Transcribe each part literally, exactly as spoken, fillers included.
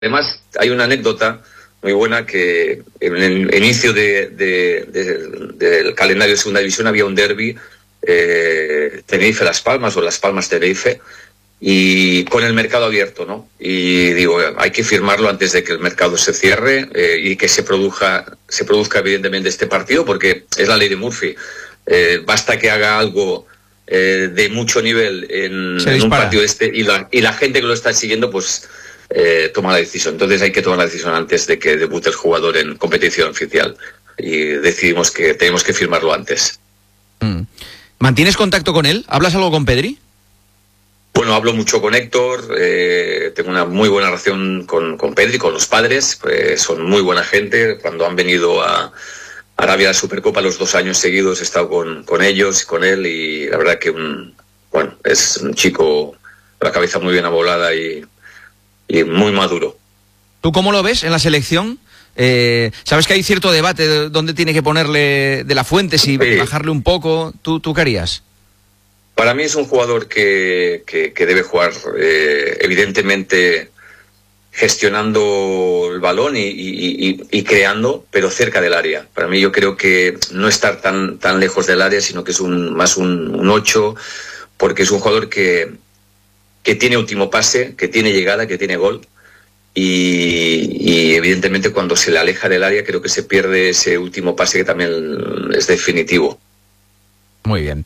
Además, hay una anécdota muy buena que en el inicio de, de, de, del calendario de Segunda División había un derbi, eh, Tenerife-Las Palmas o Las Palmas-Tenerife, y con el mercado abierto, ¿no? Y digo, hay que firmarlo antes de que el mercado se cierre eh, y que se produzca, se produzca evidentemente este partido, porque es la ley de Murphy. Eh, basta que haga algo eh, de mucho nivel en, en un partido este y la, y la gente que lo está siguiendo, pues eh, toma la decisión. Entonces hay que tomar la decisión antes de que debute el jugador en competición oficial. Y decidimos que tenemos que firmarlo antes. Mm. ¿Mantienes contacto con él? ¿Hablas algo con Pedri? Bueno, hablo mucho con Héctor, eh, tengo una muy buena relación con, con Pedri, con los padres, pues son muy buena gente. Cuando han venido a Arabia la Supercopa los dos años seguidos he estado con, con ellos y con él, y la verdad que un, bueno, es un chico con la cabeza muy bien abolada y, y muy maduro. ¿Tú cómo lo ves en la selección? Eh, Sabes que hay cierto debate de dónde tiene que ponerle De la Fuente, si sí. bajarle un poco. ¿Tú, tú qué harías? Para mí es un jugador que, que, que debe jugar eh, evidentemente gestionando el balón y, y, y, y creando, pero cerca del área. Para mí yo creo que no estar tan, tan lejos del área, sino que es un, más un, un ocho, porque es un jugador que, que tiene último pase, que tiene llegada, que tiene gol. Y, y evidentemente cuando se le aleja del área creo que se pierde ese último pase que también es definitivo. Muy bien.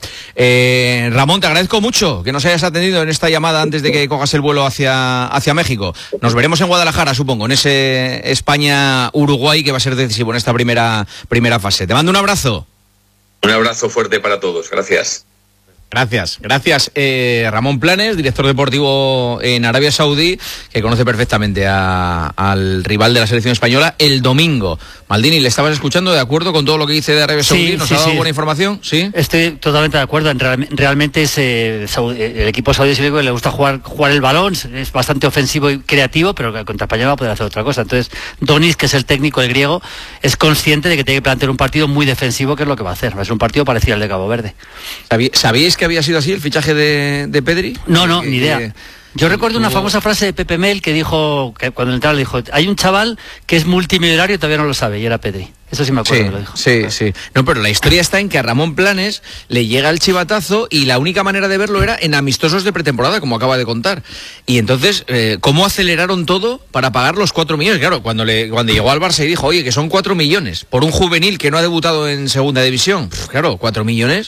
Eh, Ramón, te agradezco mucho que nos hayas atendido en esta llamada antes de que cojas el vuelo hacia, hacia México. Nos veremos en Guadalajara, supongo, en ese España-Uruguay que va a ser decisivo en esta primera, primera fase. Te mando un abrazo. Un abrazo fuerte para todos. Gracias. Gracias, gracias. Eh, Ramón Planes, director deportivo en Arabia Saudí, que conoce perfectamente a, al rival de la selección española el domingo. Maldini, ¿le estabas escuchando? ¿De acuerdo con todo lo que dice de Arabia Saudí? Sí, ¿Nos sí, ha dado sí. buena información? Sí. Estoy totalmente de acuerdo. Real, realmente es, eh, Saudi, el equipo saudí le gusta jugar, jugar el balón, es bastante ofensivo y creativo, pero contra España va a poder hacer otra cosa. Entonces, Donis, que es el técnico, el griego, es consciente de que tiene que plantear un partido muy defensivo, que es lo que va a hacer. Va a ser un partido parecido al de Cabo Verde. ¿Sabíais que había sido así el fichaje de, de Pedri? No, no, que, ni idea. Yo recuerdo una famosa frase de Pepe Mel que dijo, que cuando entraba le dijo, hay un chaval que es multimillonario y todavía no lo sabe, y era Pedri. Eso sí me acuerdo sí, que lo dijo. Sí, sí. No, pero la historia está en que a Ramón Planes le llega el chivatazo y la única manera de verlo era en amistosos de pretemporada, como acaba de contar. Y entonces, eh, ¿cómo aceleraron todo para pagar los cuatro millones? Claro, cuando le cuando llegó al Barça y dijo, oye, que son cuatro millones por un juvenil que no ha debutado en segunda división. Pff, claro, cuatro millones,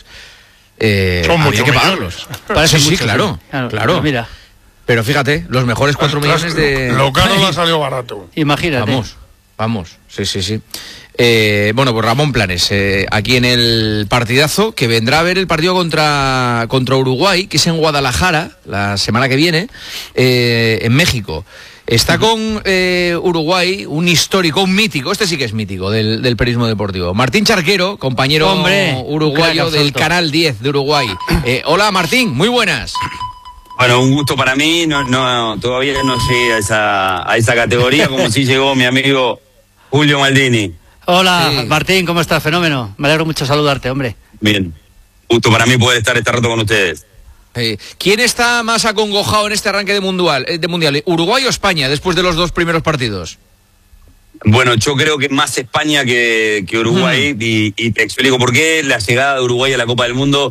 eh, son había que pagarlos. Parece sí, mucho, sí, claro, sí. Claro, claro. Mira. Pero fíjate, los mejores cuatro millones de... Lo caro le ha salido barato. Imagínate. Vamos, vamos, sí, sí, sí. Eh, bueno, pues Ramón Planes, eh, aquí en el partidazo, que vendrá a ver el partido contra, contra Uruguay, que es en Guadalajara, la semana que viene, eh, en México. Está con eh, Uruguay un histórico, un mítico, este sí que es mítico, del, del periodismo deportivo. Martín Charquero, compañero Hombre, uruguayo del Canal diez de Uruguay. Eh, hola Martín, muy buenas. Bueno, un gusto para mí, no, no, todavía no llegué a esa, a esa categoría, como si llegó mi amigo Julio Maldini. Hola, sí. Martín, ¿cómo estás? Fenómeno. Me alegro mucho saludarte, hombre. Bien, gusto para mí poder estar este rato con ustedes. Eh, ¿Quién está más acongojado en este arranque de mundial, de mundial? ¿Uruguay o España, después de los dos primeros partidos? Bueno, yo creo que más España que, que Uruguay, mm. y, y te explico por qué. La llegada de Uruguay a la Copa del Mundo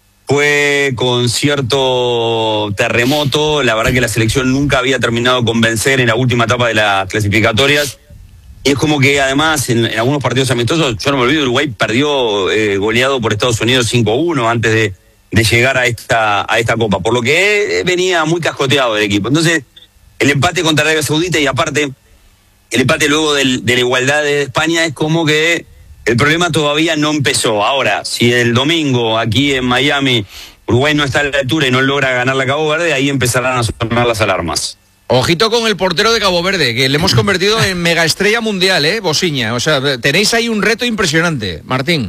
fue con cierto terremoto. La verdad que la selección nunca había terminado de convencer en la última etapa de las clasificatorias. Y es como que además en, en algunos partidos amistosos, yo no me olvido, Uruguay perdió eh, goleado por Estados Unidos cinco uno antes de, de llegar a esta, a esta Copa. Por lo que venía muy cascoteado el equipo. Entonces, el empate contra Arabia Saudita y aparte el empate luego del, de la igualdad de España es como que el problema todavía no empezó. Ahora, si el domingo aquí en Miami Uruguay no está a la altura y no logra ganar la Cabo Verde, ahí empezarán a sonar las alarmas. Ojito con el portero de Cabo Verde, que le hemos convertido en megaestrella mundial, ¿eh? Bosiña. O sea, tenéis ahí un reto impresionante, Martín.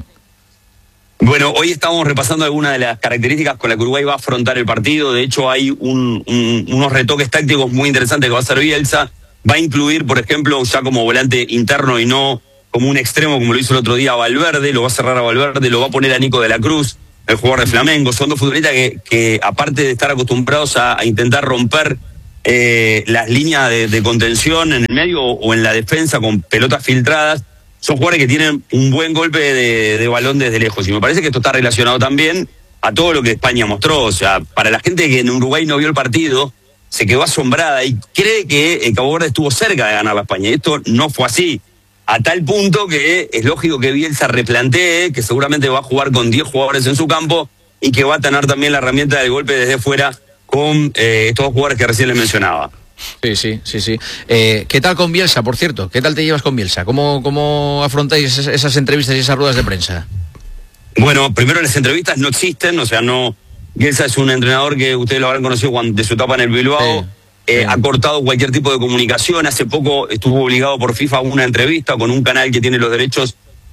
Bueno, hoy estamos repasando algunas de las características con las que Uruguay va a afrontar el partido. De hecho, hay un, un, unos retoques tácticos muy interesantes que va a hacer Bielsa. Va a incluir, por ejemplo, ya como volante interno y no como un extremo, como lo hizo el otro día a Valverde, lo va a cerrar a Valverde, lo va a poner a Nico de la Cruz, el jugador de Flamengo. Son dos futbolistas que, que aparte de estar acostumbrados a, a intentar romper eh, las líneas de, de contención en el medio o, o en la defensa con pelotas filtradas. Son jugadores que tienen un buen golpe de, de balón desde lejos. Y me parece que esto está relacionado también a todo lo que España mostró. O sea, para la gente que en Uruguay no vio el partido, se quedó asombrada y cree que Cabo Verde estuvo cerca de ganar la España. Y esto no fue así. A tal punto que es lógico que Bielsa replantee, que seguramente va a jugar con diez jugadores en su campo y que va a tener también la herramienta del golpe desde fuera con eh, estos jugadores que recién les mencionaba. Sí, sí, sí, sí. Eh, ¿Qué tal con Bielsa, por cierto? ¿Qué tal te llevas con Bielsa? ¿Cómo, cómo afrontáis esas, esas entrevistas y esas ruedas de prensa? Bueno, primero las entrevistas no existen, o sea, no... Bielsa es un entrenador que ustedes lo habrán conocido cuando, de su etapa en el Bilbao. Sí. Eh, ha cortado cualquier tipo de comunicación. Hace poco estuvo obligado por FIFA a una entrevista con un canal que tiene los derechos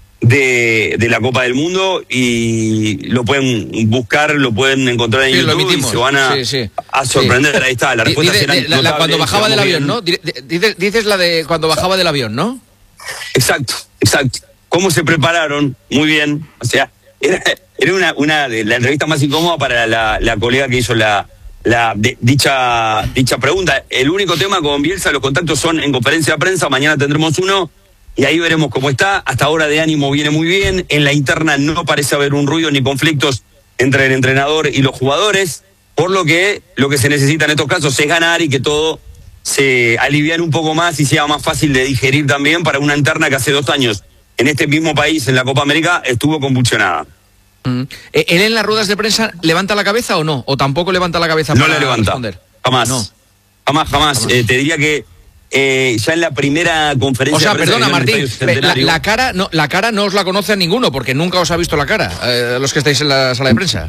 de, de la Copa del Mundo y lo pueden buscar, lo pueden encontrar en sí, YouTube y se van a, sí, sí. a sorprender. Sí. Ahí está, la respuesta Dice, será de, la, Cuando bajaba del avión, ¿no? Dices, dices la de cuando bajaba del avión, ¿no? Exacto, exacto. ¿Cómo se prepararon? Muy bien. O sea, era, era una, una la entrevista más incómoda para la, la colega que hizo la... La, de, dicha dicha pregunta. El único tema con Bielsa, los contactos son en conferencia de prensa, mañana tendremos uno y ahí veremos cómo está. Hasta ahora de ánimo viene muy bien, en la interna no parece haber un ruido ni conflictos entre el entrenador y los jugadores, por lo que lo que se necesita en estos casos es ganar y que todo se aliviane un poco más y sea más fácil de digerir también para una interna que hace dos años en este mismo país, en la Copa América, estuvo convulsionada. Mm. ¿Él en las ruedas de prensa levanta la cabeza o no? ¿O tampoco levanta la cabeza no para la levanta, responder? Jamás. No. Jamás, jamás. jamás. Eh, te diría que eh, ya en la primera conferencia... O sea, de prensa perdona, Martín, la, la, cara no, la cara no os la conoce a ninguno, porque nunca os ha visto la cara, eh, los que estáis en la sala de prensa.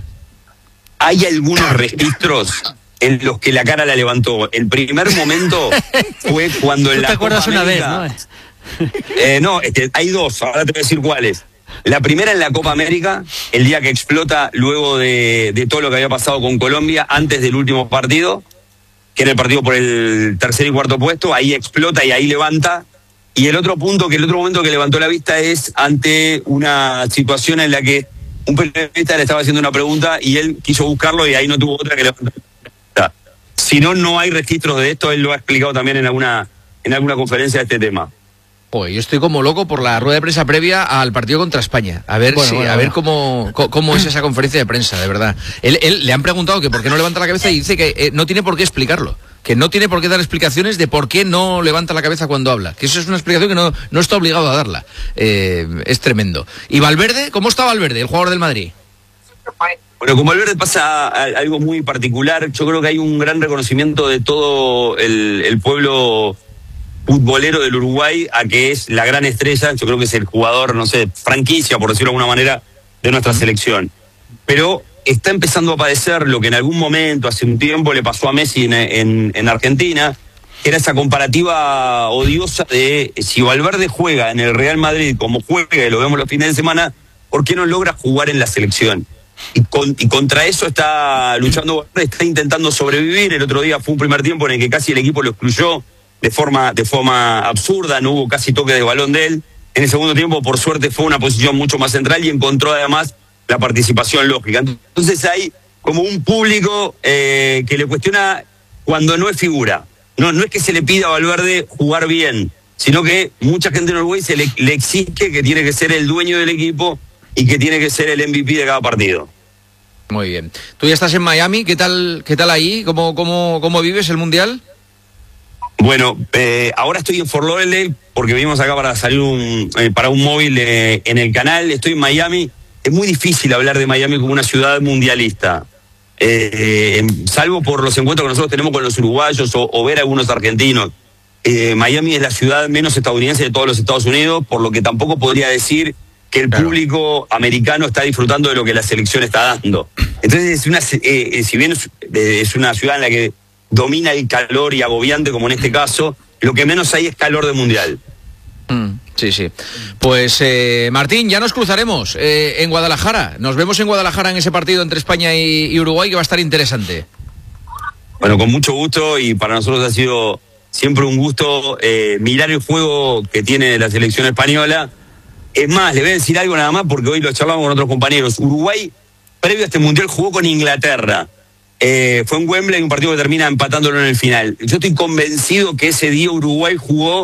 Hay algunos registros en los que la cara la levantó. El primer momento fue cuando en la ¿Tú te acuerdas Copa una América, vez, no? eh, no, este, hay dos, ahora te voy a decir cuáles. La primera en la Copa América, el día que explota luego de, de todo lo que había pasado con Colombia antes del último partido, que era el partido por el tercer y cuarto puesto, ahí explota y ahí levanta. Y el otro punto, que el otro momento que levantó la vista es ante una situación en la que un periodista le estaba haciendo una pregunta y él quiso buscarlo y ahí no tuvo otra que levantar. Si no, no hay registros de esto, él lo ha explicado también en alguna, en alguna conferencia de este tema. Pues yo estoy como loco por la rueda de prensa previa al partido contra España. A ver, bueno, si, bueno, a ver cómo, cómo es esa conferencia de prensa, de verdad. Él, él le han preguntado que por qué no levanta la cabeza y dice que eh, no tiene por qué explicarlo. Que no tiene por qué dar explicaciones de por qué no levanta la cabeza cuando habla. Que eso es una explicación que no, no está obligado a darla. Eh, es tremendo. ¿Y Valverde? ¿Cómo está Valverde, el jugador del Madrid? Bueno, con Valverde pasa algo muy particular. Yo creo que hay un gran reconocimiento de todo el, el pueblo futbolero del Uruguay a que es la gran estrella. Yo creo que es el jugador, no sé, franquicia, por decirlo de alguna manera, de nuestra selección. Pero está empezando a padecer lo que en algún momento, hace un tiempo, le pasó a Messi en, en, en Argentina, que era esa comparativa odiosa de si Valverde juega en el Real Madrid como juega, y lo vemos los fines de semana, ¿por qué no logra jugar en la selección? Y, con, y contra eso está luchando Valverde, está intentando sobrevivir. El otro día fue un primer tiempo en el que casi el equipo lo excluyó de forma, de forma absurda, no hubo casi toque de balón de él. En el segundo tiempo, por suerte, fue una posición mucho más central y encontró además la participación lógica. Entonces hay como un público eh, que le cuestiona cuando no es figura. No, no es que se le pida a Valverde jugar bien, sino que mucha gente en Uruguay se le, le exige que tiene que ser el dueño del equipo y que tiene que ser el M V P de cada partido. Muy bien. Tú ya estás en Miami, ¿qué tal, qué tal ahí? ¿Cómo, cómo, cómo vives el Mundial? Bueno, eh, ahora estoy en Fort Lauderdale porque venimos acá para salir un, eh, para un móvil eh, en el canal. Estoy en Miami. Es muy difícil hablar de Miami como una ciudad mundialista, eh, eh, salvo por los encuentros que nosotros tenemos con los uruguayos o, o ver a algunos argentinos. Eh, Miami es la ciudad menos estadounidense de todos los Estados Unidos, por lo que tampoco podría decir que el claro. público americano está disfrutando de lo que la selección está dando. Entonces, es una, eh, si bien es, eh, es una ciudad en la que domina el calor y agobiante, como en este caso, lo que menos hay es calor de mundial. Mm, sí, sí. Pues, eh, Martín, ya nos cruzaremos eh, en Guadalajara. Nos vemos en Guadalajara en ese partido entre España y, y Uruguay, que va a estar interesante. Bueno, con mucho gusto, y para nosotros ha sido siempre un gusto eh, mirar el juego que tiene la selección española. Es más, le voy a decir algo nada más, porque hoy lo charlamos con otros compañeros. Uruguay, previo a este mundial, jugó con Inglaterra. Eh, fue en Wembley, un partido que termina empatándolo en el final. Yo estoy convencido que ese día Uruguay jugó